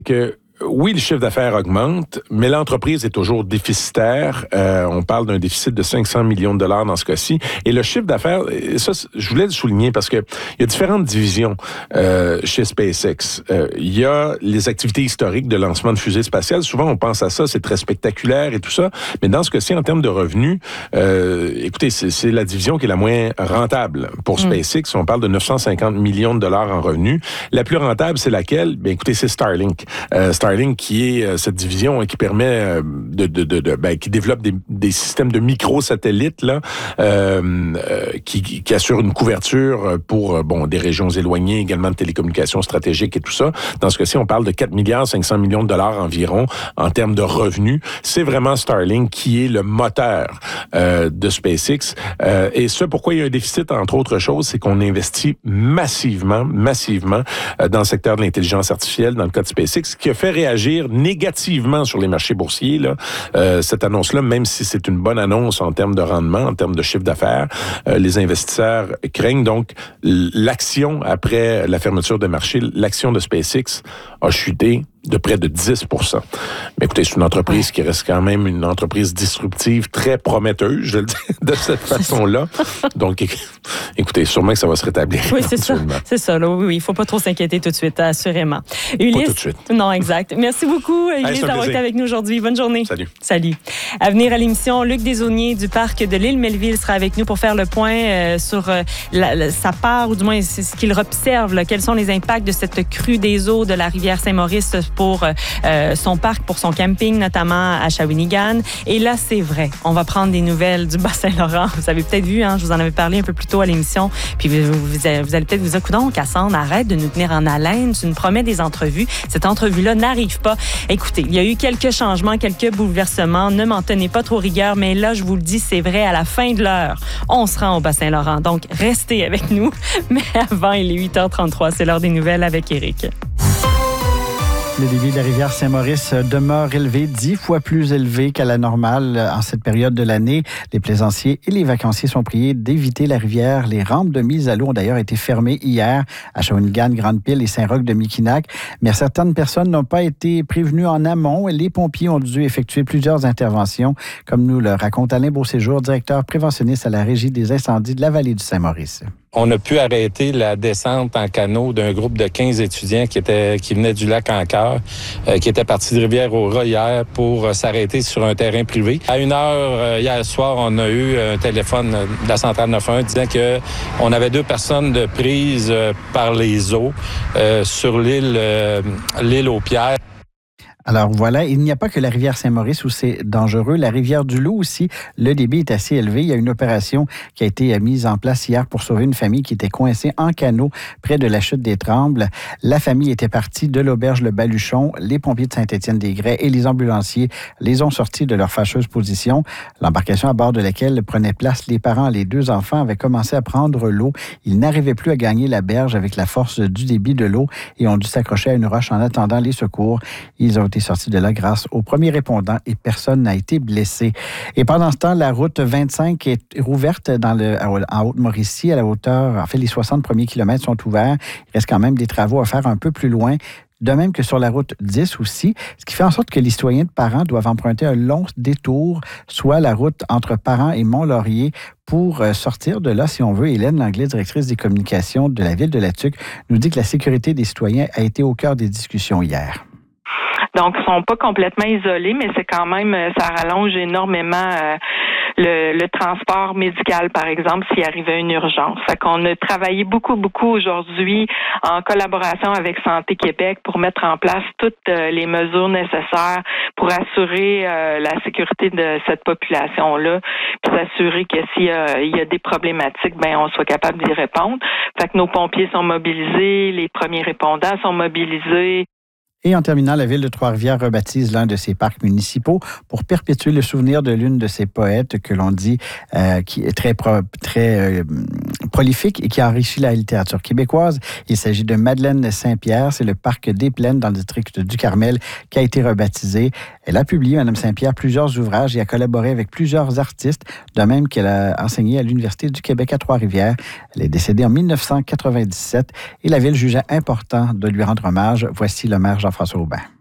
que oui, le chiffre d'affaires augmente, mais l'entreprise est toujours déficitaire. On parle d'un déficit de 500 millions de dollars dans ce cas-ci. Et le chiffre d'affaires, ça, je voulais le souligner parce que il y a différentes divisions chez SpaceX. Il y a les activités historiques de lancement de fusées spatiales. Souvent, on pense à ça, c'est très spectaculaire et tout ça. Mais dans ce cas-ci, en termes de revenus, écoutez, c'est la division qui est la moins rentable pour SpaceX. On parle de 950 millions de dollars en revenus. La plus rentable, c'est laquelle? Bien, écoutez, c'est Starlink. Starlink qui est cette division qui permet qui développe des systèmes de microsatellites là, qui assurent une couverture pour des régions éloignées, également de télécommunications stratégiques et tout ça. Dans ce cas-ci, on parle de 4 milliards 500 millions de dollars environ en termes de revenus. C'est vraiment Starlink qui est le moteur de SpaceX. Et ce, pourquoi il y a un déficit, entre autres choses, c'est qu'on investit massivement dans le secteur de l'intelligence artificielle, dans le cas de SpaceX, ce qui a fait réagir négativement sur les marchés boursiers. Là. Cette annonce-là, même si c'est une bonne annonce en termes de rendement, en termes de chiffre d'affaires, les investisseurs craignent donc l'action après la fermeture de marché, l'action de SpaceX a chuté de près de 10%. Mais écoutez, c'est une entreprise qui reste quand même une entreprise disruptive très prometteuse, je le dis de cette façon-là. Donc, écoutez, sûrement que ça va se rétablir. Oui, c'est ça. C'est ça. Là, oui, il ne faut pas trop s'inquiéter tout de suite, assurément. Ulysse, pas tout de suite. Non, exact. Merci beaucoup, Ulysse, d'avoir été avec nous aujourd'hui. Bonne journée. Salut. À venir à l'émission, Luc Desaulniers du parc de l'île Melville sera avec nous pour faire le point sur sa part, ou du moins ce qu'il observe, là, quels sont les impacts de cette crue des eaux de la rivière Saint-Maurice pour son parc, pour son camping, notamment à Shawinigan. Et là, c'est vrai, on va prendre des nouvelles du Bas-Saint-Laurent. Vous avez peut-être vu, je vous en avais parlé un peu plus tôt à l'émission, puis vous allez peut-être vous dire, coudonc, Cassandre, arrête de nous tenir en haleine, tu nous promets des entrevues. Cette entrevue-là n'arrive pas. Écoutez, il y a eu quelques changements, quelques bouleversements, ne m'en tenez pas trop rigueur, mais là, je vous le dis, c'est vrai, à la fin de l'heure, on se rend au Bas-Saint-Laurent. Donc, restez avec nous. Mais avant, il est 8h33, c'est l'heure des nouvelles avec Éric. Le débit de la rivière Saint-Maurice demeure élevé, 10 fois plus élevé qu'à la normale en cette période de l'année. Les plaisanciers et les vacanciers sont priés d'éviter la rivière. Les rampes de mise à l'eau ont d'ailleurs été fermées hier à Shawinigan, Grande-Pile et Saint-Roch de Miquinac. Mais certaines personnes n'ont pas été prévenues en amont. Les pompiers ont dû effectuer plusieurs interventions, comme nous le raconte Alain Beauséjour, directeur préventionniste à la Régie des incendies de la vallée du Saint-Maurice. On a pu arrêter la descente en canot d'un groupe de 15 étudiants qui venaient du lac Ancar, qui étaient partis de Rivière-au-Rat hier pour s'arrêter sur un terrain privé. À 1h hier soir, on a eu un téléphone de la centrale 91 disant que on avait 2 personnes de prise par les eaux sur l'île aux Pierres. Alors voilà, il n'y a pas que la rivière Saint-Maurice où c'est dangereux. La rivière du Loup aussi, le débit est assez élevé. Il y a une opération qui a été mise en place hier pour sauver une famille qui était coincée en canot près de la chute des Trembles. La famille était partie de l'auberge Le Baluchon. Les pompiers de Saint-Étienne-des-Grès et les ambulanciers les ont sortis de leur fâcheuse position. L'embarcation à bord de laquelle prenaient place les parents et les 2 enfants avait commencé à prendre l'eau. Ils n'arrivaient plus à gagner la berge avec la force du débit de l'eau et ont dû s'accrocher à une roche en attendant les secours. Ils ont été sortis de là grâce aux premiers répondants et personne n'a été blessé. Et pendant ce temps, la route 25 est rouverte en Haute-Mauricie à la hauteur, en fait, les 60 premiers kilomètres sont ouverts. Il reste quand même des travaux à faire un peu plus loin. De même que sur la route 10 aussi, ce qui fait en sorte que les citoyens de Parent doivent emprunter un long détour, soit la route entre Parent et Mont-Laurier, pour sortir de là, si on veut. Hélène Langlais, directrice des communications de la Ville de La Tuque, nous dit que la sécurité des citoyens a été au cœur des discussions hier. Donc, ils sont pas complètement isolés, mais c'est quand même, ça rallonge énormément le transport médical, par exemple, s'il arrivait une urgence. Fait qu'on a travaillé beaucoup aujourd'hui en collaboration avec Santé Québec pour mettre en place toutes les mesures nécessaires pour assurer la sécurité de cette population-là, puis s'assurer que s'il y a des problématiques, on soit capable d'y répondre. Fait que nos pompiers sont mobilisés, les premiers répondants sont mobilisés. Et en terminant, la Ville de Trois-Rivières rebaptise l'un de ses parcs municipaux pour perpétuer le souvenir de l'une de ses poètes que l'on dit qui est très prolifique et qui a enrichi la littérature québécoise. Il s'agit de Madeleine Saint-Pierre. C'est le parc des Plaines dans le district du Carmel qui a été rebaptisé. Elle a publié, Mme Saint-Pierre, plusieurs ouvrages et a collaboré avec plusieurs artistes, de même qu'elle a enseigné à l'Université du Québec à Trois-Rivières. Elle est décédée en 1997 et la ville jugeait important de lui rendre hommage. Voici le maire Jean-François Aubin.